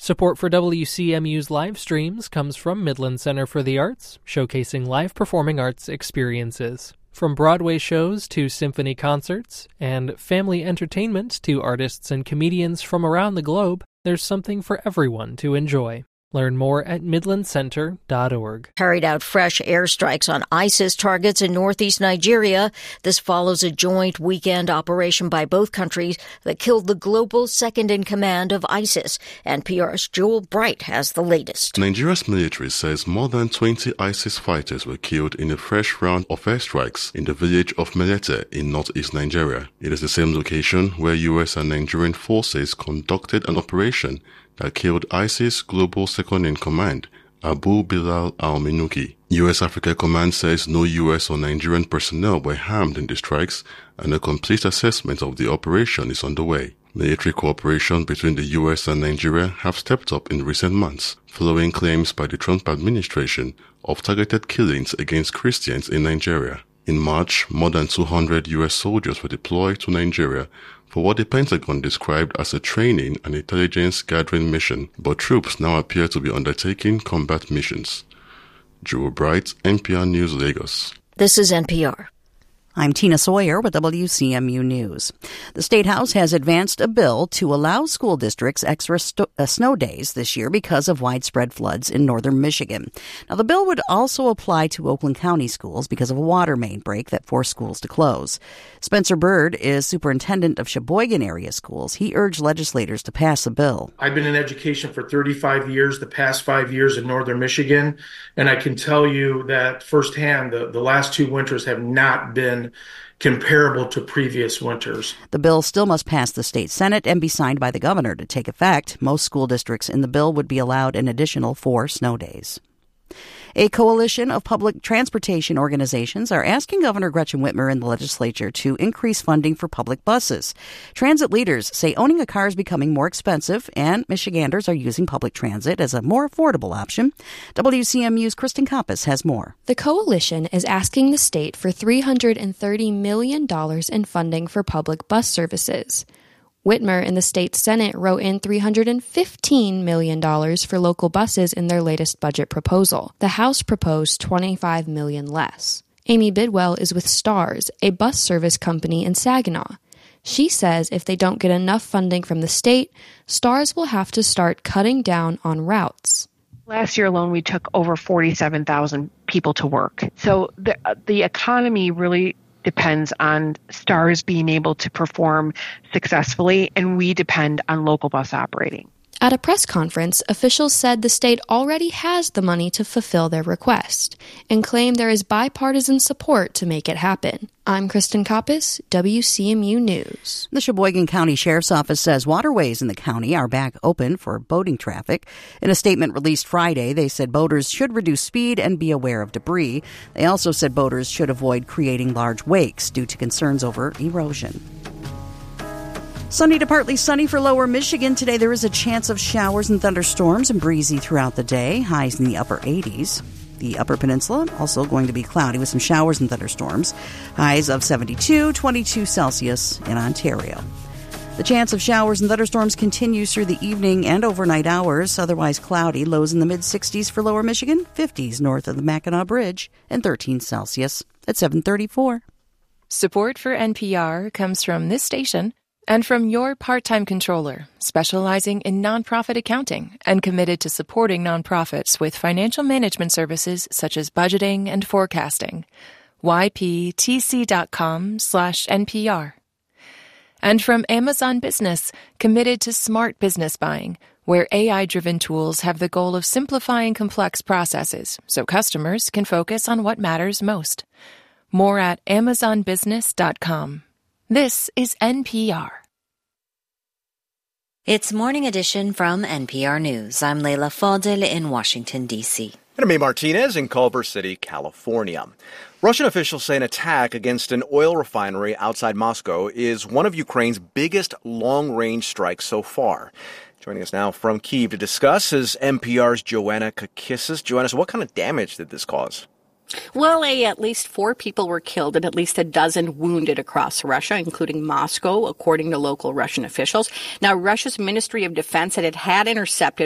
Support for WCMU's live streams comes from Midland Center for the Arts, showcasing live performing arts experiences. From Broadway shows to symphony concerts, and family entertainment to artists and comedians from around the globe, there's something for everyone to enjoy. Learn more at midlandcenter.org. Carried out fresh airstrikes on ISIS targets in northeast Nigeria. This follows a joint weekend operation by both countries that killed the global second-in-command of ISIS. NPR's Joel Bright has the latest. Nigeria's military says more than 20 ISIS fighters were killed in a fresh round of airstrikes in the village of Melete in northeast Nigeria. It is the same location where U.S. and Nigerian forces conducted an operation that killed ISIS global second-in-command, Abu Bilal al-Minuki. U.S. Africa Command says no U.S. or Nigerian personnel were harmed in the strikes, and a complete assessment of the operation is underway. Military cooperation between the U.S. and Nigeria have stepped up in recent months, following claims by the Trump administration of targeted killings against Christians in Nigeria. In March, more than 200 U.S. soldiers were deployed to Nigeria for what the Pentagon described as a training and intelligence gathering mission, but troops now appear to be undertaking combat missions. Joel Bright, NPR News, Lagos. This is NPR. I'm Tina Sawyer with WCMU News. The State House has advanced a bill to allow school districts extra snow days this year because of widespread floods in northern Michigan. Now, the bill would also apply to Oakland County schools because of a water main break that forced schools to close. Spencer Bird is superintendent of Sheboygan area schools. He urged legislators to pass the bill. I've been in education for 35 years, the past 5 years in northern Michigan, and I can tell you that firsthand the last 2 winters have not been comparable to previous winters. The bill still must pass the state Senate and be signed by the governor to take effect. Most school districts in the bill would be allowed an additional 4 snow days. A coalition of public transportation organizations are asking Governor Gretchen Whitmer and the legislature to increase funding for public buses. Transit leaders say owning a car is becoming more expensive, and Michiganders are using public transit as a more affordable option. WCMU's Kristen Koppas has more. The coalition is asking the state for $330 million in funding for public bus services. Whitmer in the state Senate wrote in $315 million for local buses in their latest budget proposal. The House proposed $25 million less. Amy Bidwell is with STARS, a bus service company in Saginaw. She says if they don't get enough funding from the state, STARS will have to start cutting down on routes. Last year alone, we took over 47,000 people to work. So the economy really depends on STARS being able to perform successfully, and we depend on local bus operating. At a press conference, officials said the state already has the money to fulfill their request and claim there is bipartisan support to make it happen. I'm Kristen Koppas, WCMU News. The Sheboygan County Sheriff's Office says waterways in the county are back open for boating traffic. In a statement released Friday, they said boaters should reduce speed and be aware of debris. They also said boaters should avoid creating large wakes due to concerns over erosion. Sunny to partly sunny for lower Michigan. Today there is a chance of showers and thunderstorms and breezy throughout the day. Highs in the upper 80s. The upper peninsula also going to be cloudy with some showers and thunderstorms. Highs of 72, 22 Celsius in Ontario. The chance of showers and thunderstorms continues through the evening and overnight hours. Otherwise cloudy. Lows in the mid-60s for lower Michigan. 50s north of the Mackinac Bridge and 13 Celsius at 7:34. Support for NPR comes from this station and from your part-time controller, specializing in nonprofit accounting and committed to supporting nonprofits with financial management services such as budgeting and forecasting. yptc.com/NPR. And from Amazon Business, committed to smart business buying, where AI-driven tools have the goal of simplifying complex processes so customers can focus on what matters most. More at amazonbusiness.com. This is NPR. It's Morning Edition from NPR News. I'm Leila Fadel in Washington, D.C. And I'm May Martinez in Culver City, California. Russian officials say an attack against an oil refinery outside Moscow is one of Ukraine's biggest long-range strikes so far. Joining us now from Kyiv to discuss is NPR's Joanna Kakissis. Joanna, so what kind of damage did this cause? Well, at least 4 people were killed and at least a dozen wounded across Russia, including Moscow, according to local Russian officials. Now, Russia's Ministry of Defense said it had intercepted